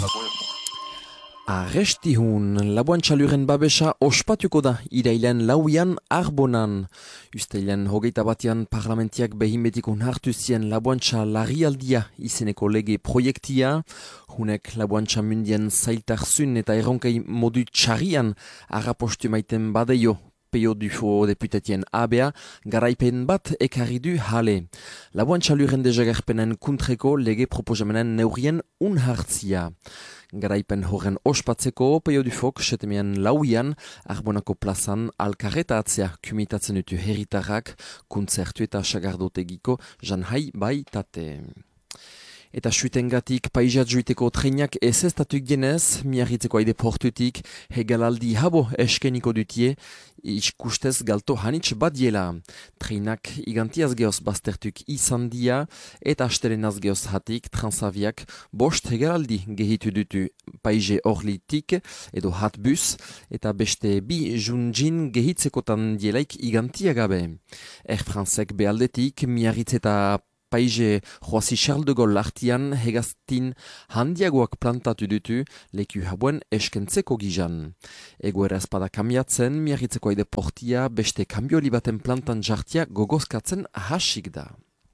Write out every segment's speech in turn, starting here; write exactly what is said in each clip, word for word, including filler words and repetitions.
Arrestihun, Laboantxaluren babesa ospatuko da irailen lauian Arbonan. Usteilen hogeita batean parlamentiak behinbetikun hartu zien Laboantxa larrialdia izeneko lege proiektia. Hunek Laboantxa mundien zailtarzun eta erronkei modu txarrian arrapostu maiten badeio. Peo dufo deputatien abea, garaipen bat ekarri du hale. Laboantxaluren dezagerpenen kuntreko lege proposamenen neurien unhartzia. Garaipen horren ospatzeko, Peo dufok setemean lauian, Arbonako plazan alkarreta atzea kumitatzen dutu herritarrak, kontzertu eta sagardotegiko janhai baitate. Eta suitengatik paisat juiteko trenak ez ez tatuk genez, miarritzeko aide portutik, hegalaldi habo eskeniko dutie, iskustez galto hanitz badiela. Trenak igantiaz geoz baztertuk izan dia, eta astelenaz geoz hatik transaviak bost hegalaldi gehitu dutu paise orlitik, edo hatbus, eta beste bi junjin gehitzekotan dielaik igantia gabe. Air Francek bealdetik, miarritz eta paise Joasi Charles de Gaulle artian hegaztin handiagoak plantatu dutu leku habuen eskentzeko gizan. Egoera espada kamiatzen, miarritzeko aide portia beste kambioli baten plantan jartia gogozkatzen hasik da.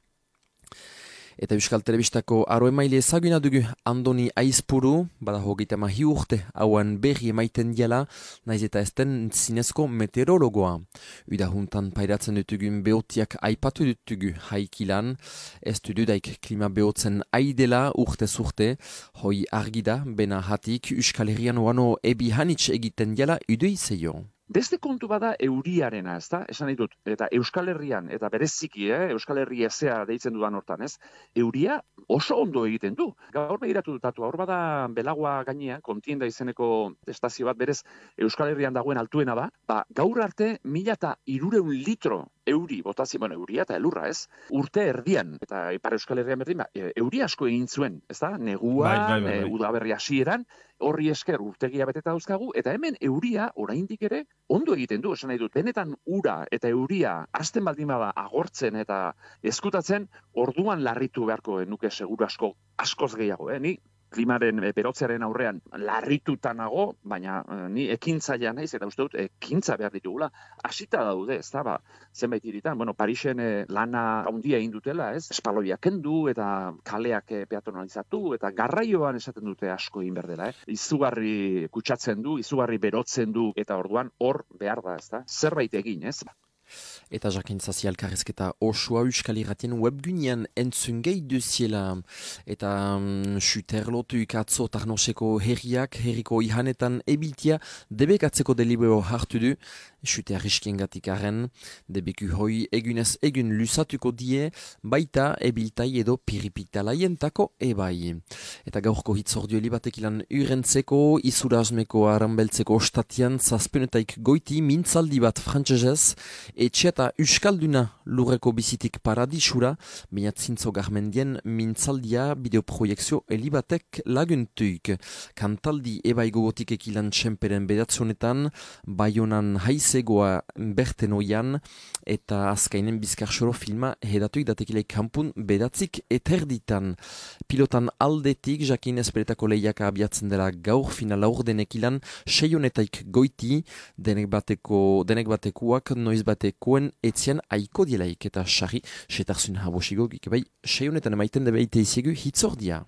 Eta Euskal Telebistako aroemaile ezaguna dugu Andoni Aizpuru, bada hogeita mahi urte hauan berri emaiten diela, naiz eta ezten zinezko meteorologoa. Uda juntan pairatzen dutugun beotiak aipatu dutugu haikilan, ez dudaik klima beotzen aidela urtez urte, hoi argida, bena hatik Euskal Herrian oano ebi hanitz egiten diela udu izeio. Beste kontu bada euriarena, ez da? Esan nahi dut, eta Euskal Herrian, eta bereziki, eh? Euskal Herri ezea deitzen dudan hortan, ez? Euria oso ondo egiten du. Gaur begiratu dutatu, gaur bada Belagua gainea, kontienda izeneko estazio bat berez Euskal Herrian dagoen altuena da, ba, gaur arte mila eta hirureun litro euri, botazio, bueno, euria eta elurra, ez? Urte erdian, eta Ipar Euskal Herrian berdin, ba, euri asko egin zuen, ez da? Negua, bai, bai, bai, bai. E, udaberri hasieran, horri esker urtegia beteta dauzkagu, eta hemen euria oraindik ere ondo egiten du, esan nahi dut, benetan ura eta euria hasten baldin bada agortzen eta eskutatzen, orduan larritu beharko nuke seguru asko askoz gehiago, eh? Ni klimaren berotzearen aurrean larrituta nago, baina eh, ni ekintzaia naiz eta uste dut ekintza behar ditugula. Hasita daude, ez da, ba, zenbait hiritan, bueno, Parisen eh, lana handia egin dutela, ez? Espaloiak kendu eta kaleak eh, peatonalizatu eta garraioan esaten dute asko egin behar dela, eh? Izugarri kutsatzen du, izugarri berotzen du eta orduan hor behar da, ez da? Zerbait egin, ez? Eta jakintzazi alkarrezketa osoa Euskal Irratien webgunean entzungei duziela. Eta um, suterlotu atzo tarnoseko herriak, herriko ihanetan ebiltia debekatzeko delibero hartu du, sute arriskiengatik arren, debeku hoi egunez egun lusatuko die, baita ebiltai edo piripitalaien-tako ebai. Eta gaurko hitzordio libatek ilan urentzeko, izurazmeko arambeltzeko ostatian, zazpenetaik goiti mintzaldi bat frantsesez, etxe eta Euskalduna lurreko bizitik paradisura, baina zintzo garmendien mintzaldia bideoproiekzio elibatek laguntuik. Kantaldi ebai gogotik ekilan txemperen bedatzonetan, Baionan haizegoa berten oian, eta azkainen bizkarsoro filma hedatuik datekileik kampun bedatzik eterditan. Pilotan aldetik, jakin ezberetako lehiaka abiatzen dela gaur final aurdenek ilan, seionetaik goiti, denek bateko, denek batekuak noiz batekoen etzien aiko dielaik eta xarri, setarzun habosigo, bai, seionetan emaiten debeite iziegu hitzordia.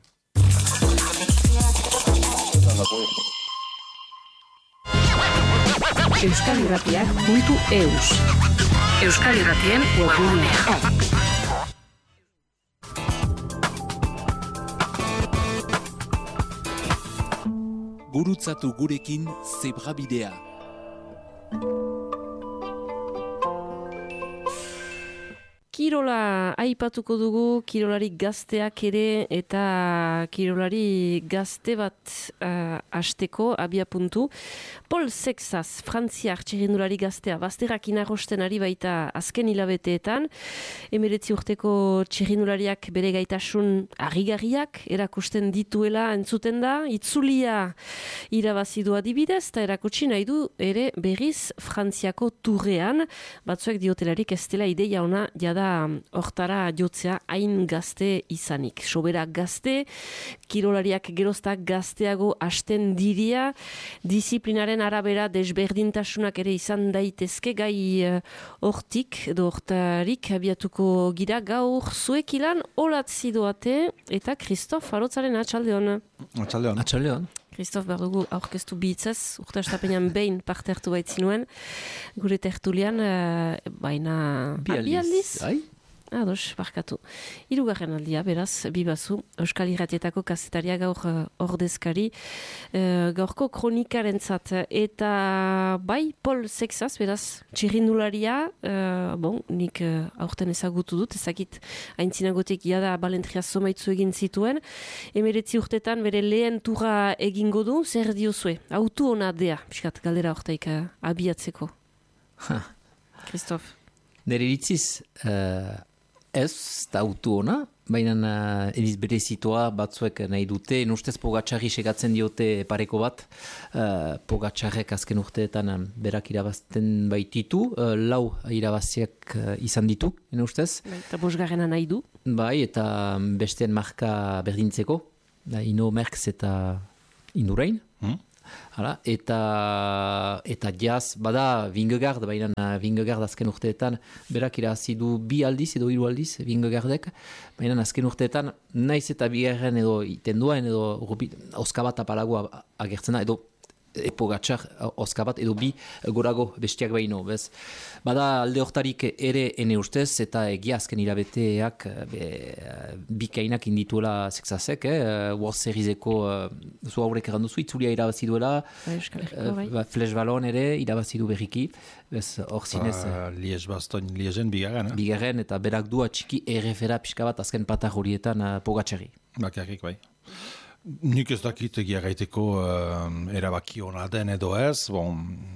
Euskal Irratiak puntu eus Euskal Irratien webgunea. Gurutzatu gurekin zebrabidea. Kirola aipatuko dugu, kirolari gazteak ere eta kirolari gazte bat uh, hasteko abia puntu. Paul Sexas, frantziar txirrindulari gaztea, bazterrak inarrosten ari baita azken hilabeteetan. Emeretzi urteko txirrindulariak bere gaitasun harrigarriak erakusten dituela entzuten da. Itzulia irabazidua adibidez, eta erakutsi nahi du ere berriz Frantziako turrean. Batzuek diotelarik ez dela ideia ona jada hortara jotzea hain gazte izanik. Sobera gazte, kirolariak geroztak gazteago hasten diria, disiplinaren arabera desberdintasunak ere izan daitezke gai hortik, edo hortarik abiatuko gira gaur zuek ilan olatzi doate, eta Kristof Arotzaren atxalde hona. Atxalde hona. Atxalde hona. Kristof behar dugu aurkeztu bihitzez, urte astapenean behin parte hartu baitzinuen, gure tertulian, uh, baina... Bi aldiz. Bi aldiz? Ai? Ados, barkatu. Hirugarren aldia, beraz, bibazu, Euskal Irratietako kazetaria gaur uh, ordezkari, uh, gaurko kronikarentzat, eta bai, Paul Sexas, beraz, txirrindularia, uh, bon, nik uh, aurten ezagutu dut, ezakit aintzinagotik jada balentria somaitzu egin zituen, emeretzi urtetan bere lehen turra egingo du, zer diozue? Autu hona dea, piskat, galdera hortaik uh, abiatzeko. Kristof. Nere iritziz, uh, ez, da autu ona, baina uh, eriz berezitoa batzuek nahi dute, nustez Pogačarri segatzen diote pareko bat, uh, Pogačarrek azken urteetan um, berak irabazten baititu, uh, lau irabaziak uh, izan ditu, nustez. Eta bosgarrena nahi du. Bai, eta besteen marka berdintzeko, da, Ino Merckx eta Indurain. Hmm? Hala, eta eta jaz, bada Vingegaard, baina Vingegaard azken urteetan berak irabazi du bi aldiz edo hiru aldiz Vingegaardek, baina azken urteetan naiz eta bigarren edo itenduen edo oskabat apalagoa agertzen da, edo Pogačar oskabat edo bi gorago bestiak baino, bez? Bada alde hortarik ere ene ustez eta egia azken hilabeteak bikainak indituela Sexasek, eh? World Serieseko zu haurek erranduzu, itzulia irabazi duela, uh, Flash Ballon ere irabazi du berriki, bez, hor zinez... Uh, Liez baston, Liezen bigarren, eh? Bigarren eta berak du atxiki errefera pixka bat azken patar horietan uh, Pogačarri. Bakarrik, bai. Nik ez dakit egia gaiteko uh, erabaki hona den edo ez, bon,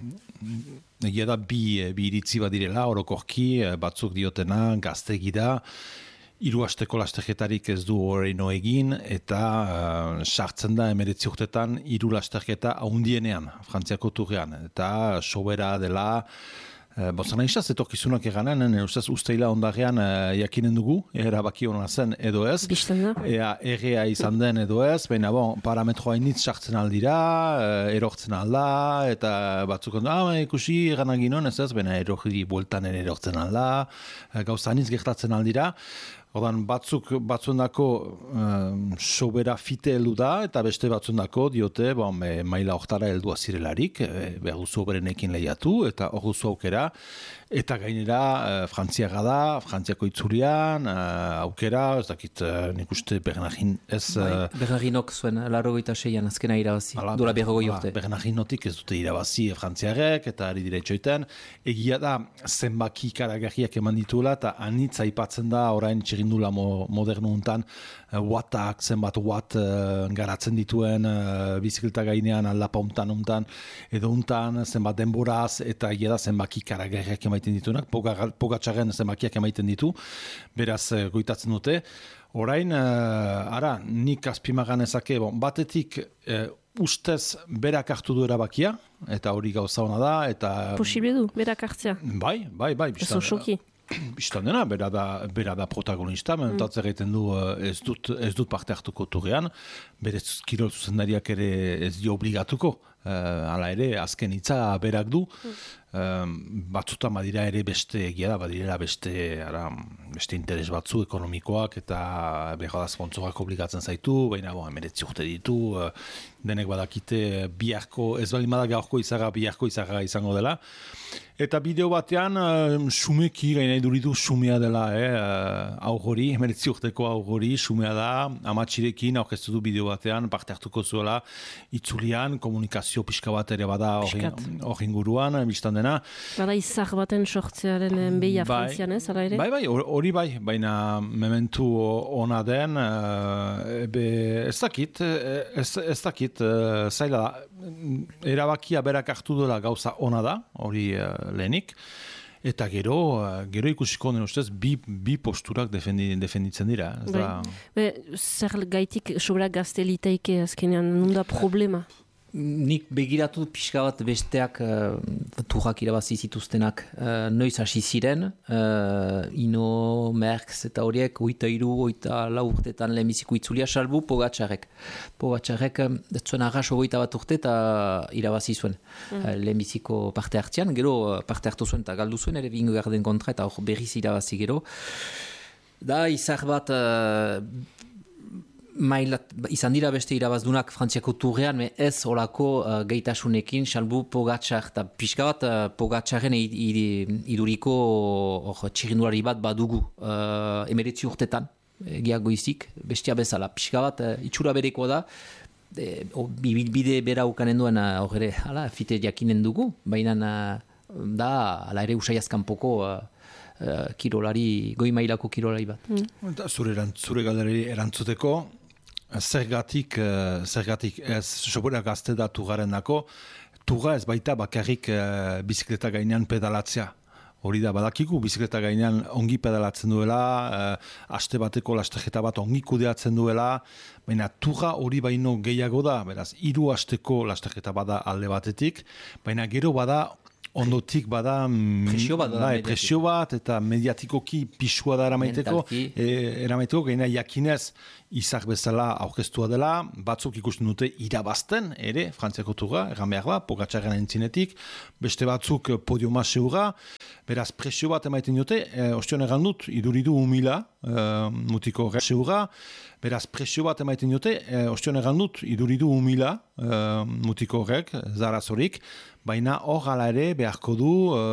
egia da bi, bi iritzi bat direla, orokorki, batzuk diotena, gaztegi da, hiru asteko lasterketarik ez du horreino egin, eta uh, sartzen da emeretzi urtetan hiru lasterketa haundienean, Frantziako turrean, eta sobera dela, Uh, Bozana izaz, etorkizunak eganen, ustez usteila ondarean uh, jakinen dugu, erabaki hona zen edo ez. Bistanda. Ea errea izan den edo ez, baina bon, parametroa initz sartzen aldira, uh, erortzen alda, eta batzuk ondo, ah, ikusi eranaginon ez ez, baina erorri bueltan ere erortzen alda, uh, gauza anitz gertatzen aldira. Odan batzuk batzuendako um, sobera fite heldu da, eta beste batzuendako diote bon, e, maila hortara heldua zirelarik, e, behar duzu oberenekin lehiatu, eta hor duzu aukera, eta gainera e, Frantziaga da, Frantziako itzurian, e, aukera, ez dakit e, nik uste Bernardin ez... Bai, Bernardinok zuen, larrogeita seian azkena irabazi, dola berrogoi urte. Bernardinotik ez dute irabazi Frantziarek, eta ari dire txoiten, egia da zenbaki karagarriak eman dituela, eta anitz aipatzen da orain txirindula mo, modernu untan, uh, wattak, zenbat watt uh, garatzen dituen uh, bizikleta gainean aldapa untan untan, edo untan zenbat denboraz, eta egia da zenbaki karagarriak emaiten dituenak, Pogačarren zenbakiak emaiten ditu, beraz uh, goitatzen dute. Orain, uh, ara, nik azpimagan ezake, bon, batetik uh, ustez berak hartu du erabakia, eta hori gauza hona da, eta... Posible du, berak hartzea. Bai, bai, bai. Ez osoki. Bistan dena, bera da, bera da protagonista, mm. mentatzer egiten du ez dut, ez dut parte hartuko turrean, berez kirol zuzendariak ere ez dio obligatuko, uh, hala ere, azken hitza berak du, mm. um, batzutan badira ere beste egia da, badira beste, ara, beste interes batzu ekonomikoak, eta behar da sponsorak obligatzen zaitu, baina bo, emeretzi urte ditu, uh, denek badakite biharko, ez bali bada gaurko izaga, biharko izaga izango dela. Eta bideo batean, uh, sumeki gaina iduritu sumea dela, eh, aurgori, emeretzi urteko aurgori, sumea da, amatxirekin aurkeztu du bideo batean, parte hartuko zuela, itzulian, komunikazio pixka bat ere bada hor inguruan, biztan dena. Bada izar baten sortzearen behia bai, frantzian ez, ala ere? Bai, bai, hori bai, baina mementu ona den, uh, be, ez dakit, ez, ez dakit, uh, zaila da, erabakia berak hartu dela gauza ona da, hori uh, lehenik, eta gero, uh, gero ikusiko den ustez, bi, bi posturak defendi, defenditzen dira. Ez da... Be, zer gaitik sobera gazte liteike azkenean, nunda problema? nik begiratu pixka bat besteak uh, turrak irabazi zituztenak uh, noiz hasi ziren, uh, Ino, Merckx eta horiek oita iru, oita lau urtetan lehenbiziko itzulia salbu Pogačarek. Pogačarek ez zuen arras ogoita bat urte eta irabazi zuen mm. uh, lehenbiziko parte hartzean, gero uh, parte hartu zuen eta galdu zuen ere Vingegaarden kontra eta hor berriz irabazi gero. Da izar bat uh, Mailat, izan dira beste irabazdunak Frantziako turrean, me ez olako uh, gaitasunekin, salbu Pogačar, eta pixka bat uh, Pogačaren iduriko or, txirindulari bat badugu uh, emeretzi urtetan, egiagoizik, bestia bezala, pixka bat uh, itxura bereko da, e, bide bera ukanen duen horre, uh, hala, fite jakinen dugu, baina uh, da, ala ere usaiazkanpoko uh, uh, kirolari, goi mailako kirolari bat. Mm. Zure, zure galerari erantzuteko, Zergatik, zergatik ez sobera gazte da tugaren dako, tuga ez baita bakarrik uh, bizikleta gainean pedalatzea. Hori da, badakigu bizikleta gainean ongi pedalatzen duela, uh, aste bateko lastaketa bat ongi kudeatzen duela, baina tuga hori baino gehiago da, beraz, hiru asteko lastaketa bada alde batetik, baina gero bada ondotik bada presio bat, da, presio bat eta mediatikoki pisua da eramaiteko, e, eramaiteko gaina jakinez izak bezala aurkeztua dela, batzuk ikusten dute irabazten, ere, Frantziako tuga, erran behar ba, Pogačaren entzinetik, beste batzuk podiuma seura, beraz presio bat emaiten dute, e, ostion erran dut, iduridu humila, e, mutiko seura, beraz presio bat emaiten dute, e, ostion erran dut, iduridu humila, e, mutiko horrek, zarazorik, baina hor ala ere beharko du